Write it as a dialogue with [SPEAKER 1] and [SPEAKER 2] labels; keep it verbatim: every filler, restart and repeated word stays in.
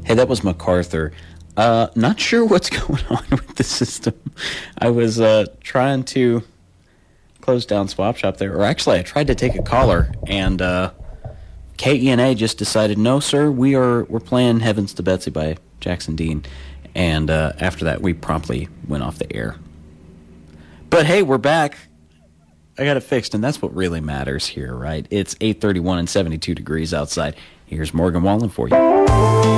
[SPEAKER 1] Hey, that was MacArthur. Uh, not sure what's going on with the system. I was uh, trying to close down Swap Shop there, or actually I tried to take a caller, and uh, K E N A just decided, no, sir, we are we're playing Heavens to Betsy by Jackson Dean, and uh, after that we promptly went off the air. But hey, we're back. I got it fixed, and that's what really matters here, right? It's eight thirty-one and seventy-two degrees outside. Here's Morgan Wallen for you.